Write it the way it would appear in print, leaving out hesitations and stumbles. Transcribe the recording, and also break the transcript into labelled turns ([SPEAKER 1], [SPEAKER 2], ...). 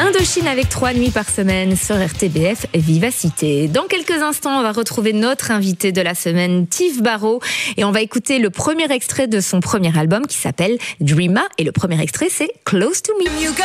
[SPEAKER 1] Indochine avec 3 nuits par semaine sur RTBF Vivacité. Dans quelques instants, on va retrouver notre invité de la semaine, Tiff Barrow, et on va écouter le premier extrait de son premier album qui s'appelle Dreama, et le premier extrait c'est Close to Me.